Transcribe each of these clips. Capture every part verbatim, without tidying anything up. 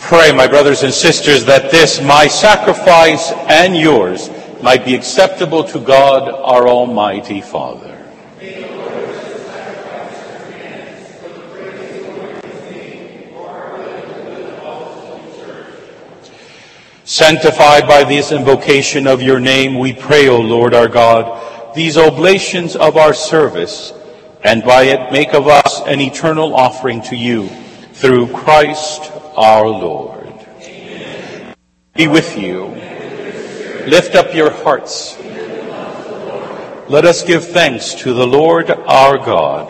Pray, my brothers and sisters, that this, my sacrifice and yours, might be acceptable to God, our Almighty Father. Sanctified by this invocation of your name, we pray, O Lord our God, these oblations of our service, and by it make of us an eternal offering to you, through Christ our Lord. Amen. Be with you. Lift up your hearts. Let us give thanks to the Lord our God.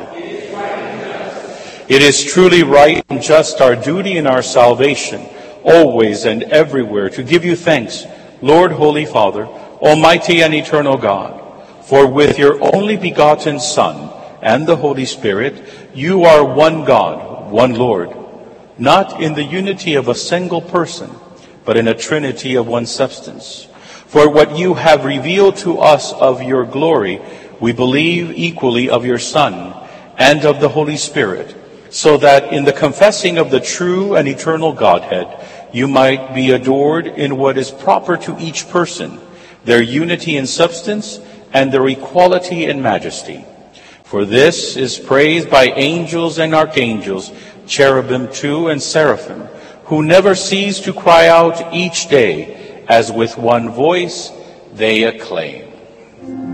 It is truly right and just, our duty and our salvation, always and everywhere, to give you thanks, Lord, Holy Father, Almighty and eternal God, for with your only begotten Son and the Holy Spirit, you are one God, one Lord, not in the unity of a single person, but in a trinity of one substance. For what you have revealed to us of your glory, we believe equally of your Son and of the Holy Spirit, so that in the confessing of the true and eternal Godhead, you might be adored in what is proper to each person, their unity in substance and their equality in majesty. For this is praised by angels and archangels, cherubim too and seraphim, who never cease to cry out each day, as with one voice they acclaim.